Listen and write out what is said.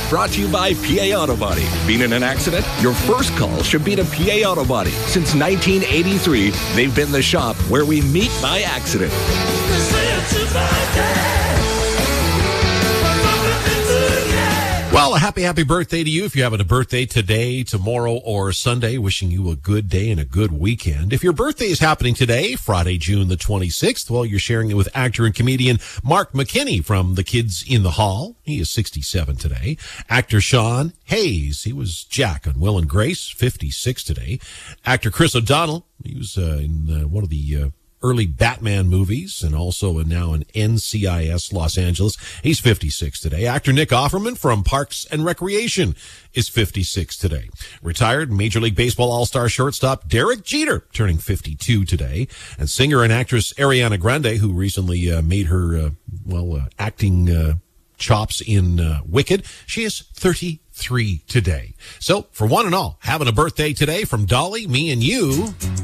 Brought to you by PA Auto Body. Been in an accident? Your first call should be to PA Auto Body. Since 1983, they've been the shop where we meet by accident. Well, a happy birthday to you if you're having a birthday today, tomorrow, or Sunday. Wishing you a good day and a good weekend. If your birthday is happening today, Friday, June the 26th, well, you're sharing it with actor and comedian Mark McKinney from The Kids in the Hall. He is 67 today. Actor Sean Hayes, he was Jack on Will and Grace, 56 today. Actor Chris O'Donnell, he was in one of the early Batman movies, and also now in NCIS Los Angeles. He's 56 today. Actor Nick Offerman from Parks and Recreation is 56 today. Retired Major League Baseball All-Star shortstop Derek Jeter turning 52 today. And singer and actress Ariana Grande, who recently made her, acting chops in Wicked, she is 33 today. So, for one and all, having a birthday today from Dolly, me, and you.